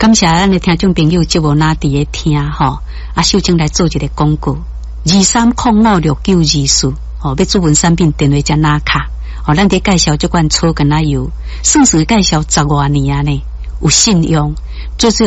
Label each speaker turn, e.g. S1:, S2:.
S1: 感谢咱的听众朋友节目拿伫咧听吼，秀清来做一个广告，23056924要主文产品电话加拿卡，咱伫介绍这款草根奶油，算是介绍10多年啊呢，有信用，最主要